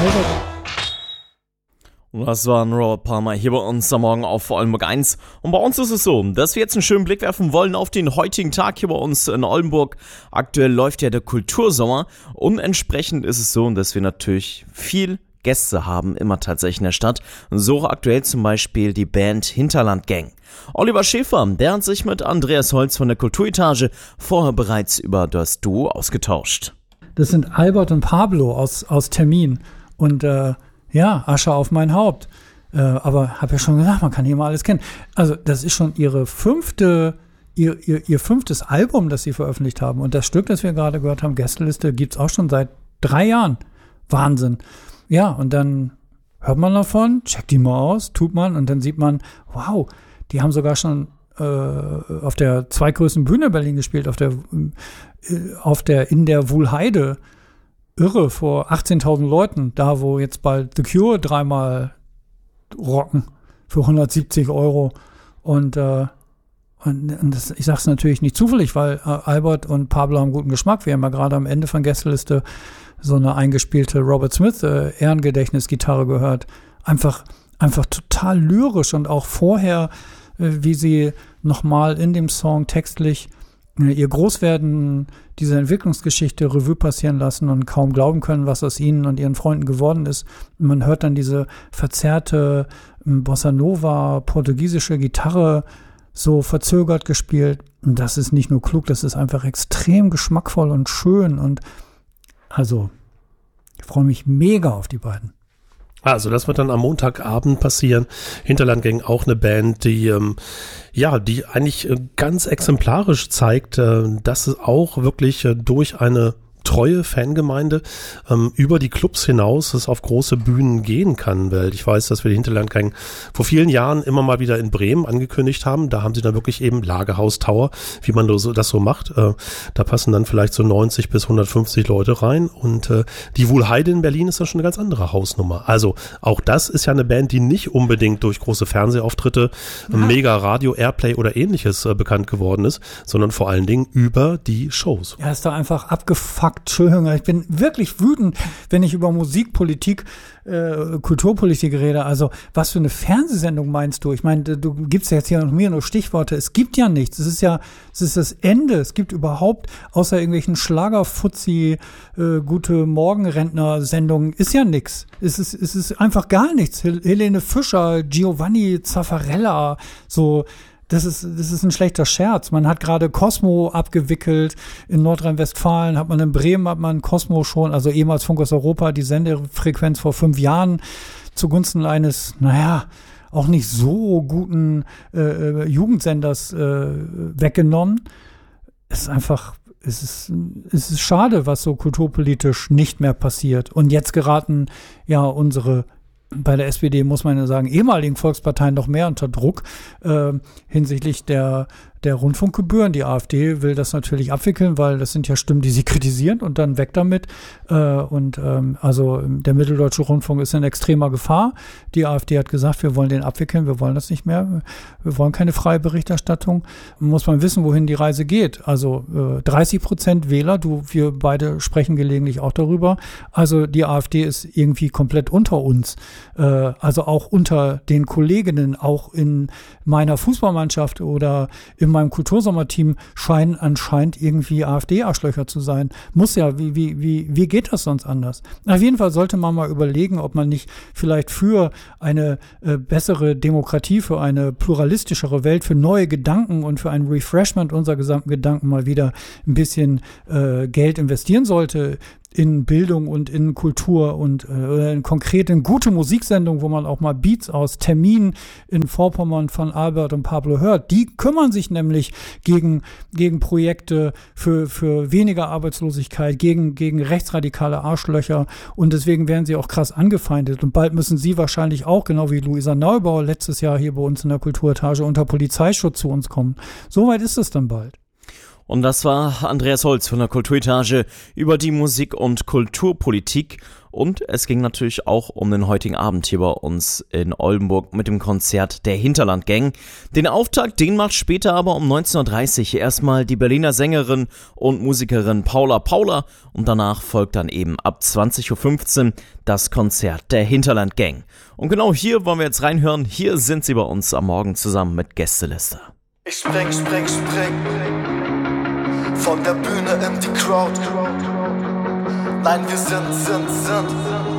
Albert. Das war ein Robert Palmer hier bei uns am Morgen auf Oldenburg 1. Und bei uns ist es so, dass wir jetzt einen schönen Blick werfen wollen auf den heutigen Tag hier bei uns in Oldenburg. Aktuell läuft ja der Kultursommer und entsprechend ist es so, dass wir natürlich viel Gäste haben, immer tatsächlich in der Stadt. So aktuell zum Beispiel die Band Hinterland Gang. Oliver Schäfer, der hat sich mit Andreas Holz von der Kulturetage vorher bereits über das Duo ausgetauscht. Das sind Albert und Pablo aus Termin und Asche auf mein Haupt. Aber habe ja schon gesagt, man kann hier mal alles kennen. Also das ist schon ihr fünftes Album, das sie veröffentlicht haben. Und das Stück, das wir gerade gehört haben, Gästeliste, gibt's auch schon seit 3 Jahren. Wahnsinn. Ja, und dann hört man davon, checkt die mal aus, tut man und dann sieht man, wow, die haben sogar schon auf der zweitgrößten Bühne Berlin gespielt, in der Wuhlheide. Irre, vor 18.000 Leuten, da wo jetzt bald The Cure 3-mal rocken für 170 €. Und das, ich sag's natürlich nicht zufällig, weil Albert und Pablo haben guten Geschmack. Wir haben ja gerade am Ende von Gästeliste so eine eingespielte Robert Smith Ehrengedächtnisgitarre gehört. Einfach total lyrisch und auch vorher, wie sie nochmal in dem Song textlich ihr Großwerden, diese Entwicklungsgeschichte Revue passieren lassen und kaum glauben können, was aus ihnen und ihren Freunden geworden ist. Und man hört dann diese verzerrte Bossa Nova, portugiesische Gitarre so verzögert gespielt. Und das ist nicht nur klug, das ist einfach extrem geschmackvoll und schön. Und also, ich freue mich mega auf die beiden. Also das wird dann am Montagabend passieren. Hinterland Gang, auch eine Band, die eigentlich ganz exemplarisch zeigt, dass es auch wirklich durch eine treue Fangemeinde über die Clubs hinaus es auf große Bühnen gehen kann, weil ich weiß, dass wir die Hinterland Gang vor vielen Jahren immer mal wieder in Bremen angekündigt haben. Da haben sie dann wirklich eben Lagerhaus Tower, wie man das so macht. Da passen dann vielleicht so 90 bis 150 Leute rein und die Wuhlheide in Berlin ist dann schon eine ganz andere Hausnummer. Also auch das ist ja eine Band, die nicht unbedingt durch große Fernsehauftritte, mega Radio, Airplay oder ähnliches bekannt geworden ist, sondern vor allen Dingen über die Shows. Ja, ist doch einfach abgefuckt. Entschuldigung, ich bin wirklich wütend, wenn ich über Musikpolitik, Kulturpolitik rede. Also, was für eine Fernsehsendung meinst du? Ich meine, du gibst ja jetzt hier noch mir nur Stichworte. Es gibt ja nichts. Es ist das Ende. Es gibt überhaupt, außer irgendwelchen Schlagerfuzzi, gute Morgenrentner-Sendungen, ist ja nichts. Es ist einfach gar nichts. Helene Fischer, Giovanni Zaffarella, so. Das ist ein schlechter Scherz. Man hat gerade Cosmo abgewickelt. In Nordrhein-Westfalen in Bremen hat man Cosmo schon, also ehemals Funk aus Europa, die Sendefrequenz vor 5 Jahren zugunsten eines, auch nicht so guten Jugendsenders weggenommen. Es ist schade, was so kulturpolitisch nicht mehr passiert. Und jetzt geraten ja bei der SPD, muss man ja sagen, ehemaligen Volksparteien noch mehr unter Druck hinsichtlich der Rundfunkgebühren. Die AfD will das natürlich abwickeln, weil das sind ja Stimmen, die sie kritisieren und dann weg damit. Also der Mitteldeutsche Rundfunk ist in extremer Gefahr. Die AfD hat gesagt, wir wollen den abwickeln, wir wollen das nicht mehr. Wir wollen keine freie Berichterstattung. Muss man wissen, wohin die Reise geht. Also 30% Wähler, wir beide sprechen gelegentlich auch darüber. Also die AfD ist irgendwie komplett unter uns. Also auch unter den Kolleginnen, auch in meiner Fußballmannschaft oder in meinem Kultursommerteam scheinen anscheinend irgendwie AfD-Arschlöcher zu sein. Muss ja, wie geht das sonst anders? Auf jeden Fall sollte man mal überlegen, ob man nicht vielleicht für eine bessere Demokratie, für eine pluralistischere Welt, für neue Gedanken und für ein Refreshment unserer gesamten Gedanken mal wieder ein bisschen Geld investieren sollte in Bildung und in Kultur und in konkrete gute Musiksendungen, wo man auch mal Beats aus Termin in Vorpommern von Albert und Pablo hört. Die kümmern sich nämlich gegen Projekte für weniger Arbeitslosigkeit, gegen rechtsradikale Arschlöcher und deswegen werden sie auch krass angefeindet und bald müssen sie wahrscheinlich auch, genau wie Luisa Neubauer letztes Jahr hier bei uns in der Kulturetage, unter Polizeischutz zu uns kommen. Soweit ist es dann bald. Und das war Andreas Holz von der Kulturetage über die Musik- und Kulturpolitik. Und es ging natürlich auch um den heutigen Abend hier bei uns in Oldenburg mit dem Konzert der Hinterland Gang. Den Auftakt, den macht später aber um 19.30 Uhr erstmal die Berliner Sängerin und Musikerin Paula Paula und danach folgt dann eben ab 20.15 Uhr das Konzert der Hinterland Gang. Und genau hier wollen wir jetzt reinhören. Hier sind sie bei uns am Morgen zusammen mit Gästeliste. Ich spring von der Bühne in die Crowd. Nein, wir sind